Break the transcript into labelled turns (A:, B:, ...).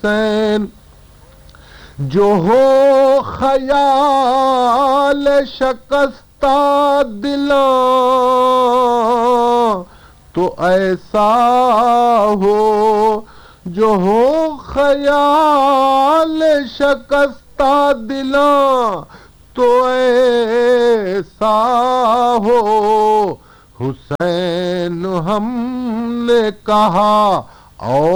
A: हुसैन। जो हो ख्याल शकस्ता दिला तो ऐसा हो, जो हो ख्याल शकस्ता दिला तो ऐसा हो। हुसैन हमने कहा और